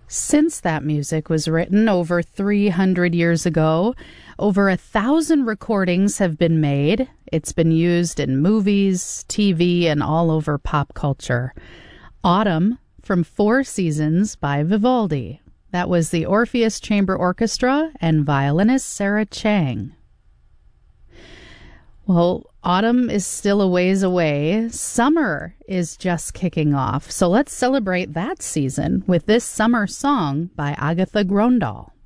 Since that music was written over 300 years ago, over 1,000 recordings have been made. It's been used in movies, TV, and all over pop culture. Autumn from Four Seasons by Vivaldi. That was the Orpheus Chamber Orchestra and violinist Sarah Chang. Well, autumn is still a ways away. Summer is just kicking off. So let's celebrate that season with this summer song by Agatha Gröndal.